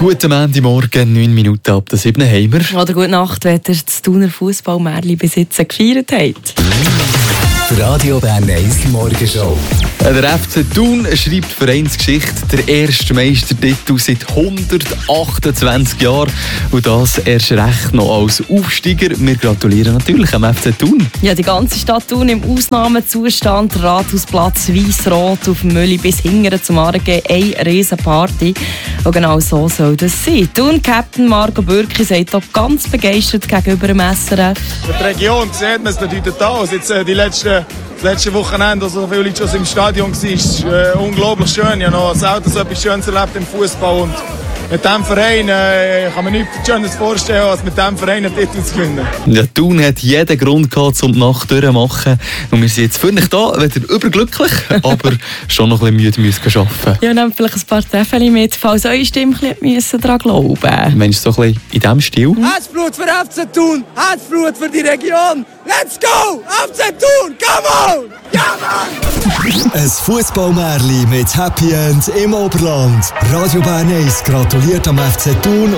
Guten Montagmorgen, 9 Minuten ab der 7 haben wir. Oder gute Nacht, wenn ihr das Thuner Fußballmärchen bis jetzt gefeiert habt. Die Radio Bern 1 Morgenshow. Der FC Thun schreibt Vereinsgeschichte, der erste Meistertitel seit 128 Jahren. Und das erst recht noch als Aufsteiger. Wir gratulieren natürlich am FC Thun. Ja, die ganze Stadt Thun im Ausnahmezustand. Rathausplatz, Weiss-Rot auf dem Mülli bis hingern zum Morgen. Eine riesen Party. Und genau so soll das sein. Thun-Captain Marco Bürki sagt auch ganz begeistert gegenüber dem SRF. Die Region sieht man, es bedeutet alles. Jetzt das letzte Wochenende, so viele Leute schon im Stadion waren, ist unglaublich schön. Ich habe noch selten so etwas Schönes erlebt im Fußball. Und mit diesem Verein kann man nichts Schönes vorstellen, als mit diesem Verein einen Titel zu gewinnen. Ja, Thun hat jeden Grund gehabt, um die Nacht durchzumachen. Und wir sind jetzt für euch da, wieder überglücklich, aber schon noch ein bisschen müde arbeiten müssen. Ja, nehmt vielleicht ein paar Täfeli mit, falls eure Stimme daran glauben müssen. Meinst du so ein bisschen in diesem Stil? Herzblut für FC Thun, Herzblut für die Region. Let's go! FC Thun, come on! Ja, Mann! Ein Fußballmärchen mit Happy End im Oberland. Radio Bern 1 gratuliert am FC Thun